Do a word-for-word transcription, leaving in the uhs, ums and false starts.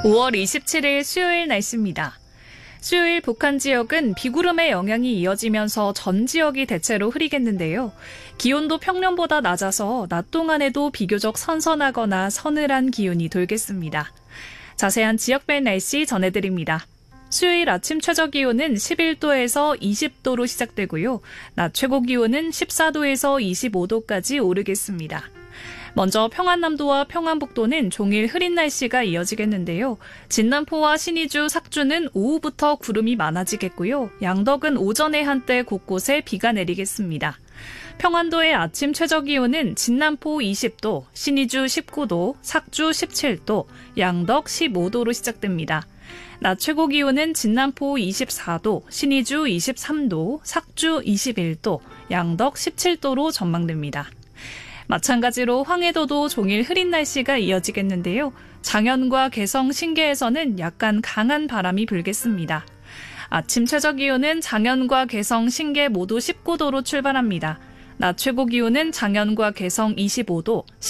오월 이십칠일 수요일 날씨입니다. 수요일 북한 지역은 비구름의 영향이 이어지면서 전 지역이 대체로 흐리겠는데요. 기온도 평년보다 낮아서 낮 동안에도 비교적 선선하거나 서늘한 기온이 돌겠습니다. 자세한 지역별 날씨 전해드립니다. 수요일 아침 최저기온은 십일도에서 이십도로 시작되고요. 낮 최고기온은 십사도에서 이십오도까지 오르겠습니다. 먼저 평안남도와 평안북도는 종일 흐린 날씨가 이어지겠는데요. 진남포와 신의주, 삭주는 오후부터 구름이 많아지겠고요. 양덕은 오전에 한때 곳곳에 비가 내리겠습니다. 평안도의 아침 최저기온은 진남포 이십도, 신의주 십구도, 삭주 십칠도, 양덕 십오도로 시작됩니다. 낮 최고기온은 진남포 이십사도, 신의주 이십삼도, 삭주 이십일도, 양덕 십칠도로 전망됩니다. 마찬가지로 황해도도 종일 흐린 날씨가 이어지겠는데요. 장현과 개성, 신계에서는 약간 강한 바람이 불겠습니다. 아침 최저기온은 장현과 개성, 신계 모두 십구도로 출발합니다. 낮 최고기온은 장현과 개성 이십오도,